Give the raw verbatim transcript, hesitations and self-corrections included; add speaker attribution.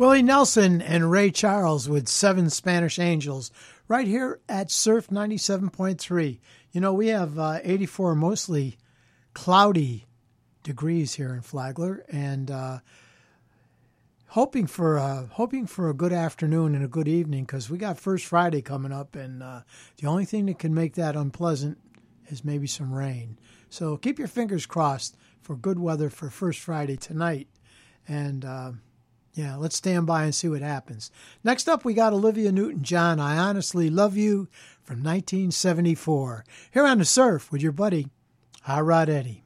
Speaker 1: Willie Nelson and Ray Charles with Seven Spanish Angels right here at Surf ninety-seven point three. You know, we have uh, eighty-four mostly cloudy degrees here in Flagler, and uh, hoping for uh, hoping for a good afternoon and a good evening, because we got First Friday coming up, and uh, the only thing that can make that unpleasant is maybe some rain. So keep your fingers crossed for good weather for First Friday tonight, and uh, yeah, let's stand by and see what happens. Next up, we got Olivia Newton-John, I Honestly Love You, from nineteen seventy-four. Here on the Surf with your buddy, Hot Rod Eddie.